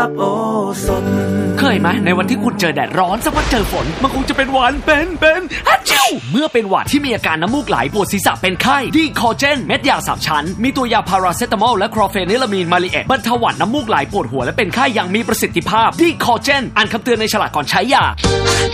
เคยไหมในวันที่คุณเจอแดดร้อนสักพักเจอฝนมันคงจะเป็นหวัดเป็นฮัจจิวเมื่อเป็นหวัดที่มีอาการน้ำมูกไหลปวดศีรษะเป็นไข้ดีคอเจนเม็ดยา3ชั้นมีตัวยาพาราเซตามอลและคลอเฟนิลามีนมาลิเอตบรรเทาหวัดน้ำมูกไหลปวดหัวและเป็นไข้อย่างมีประสิทธิภาพดีคอเจนอ่านคำเตือนในฉลากก่อนใช้ยา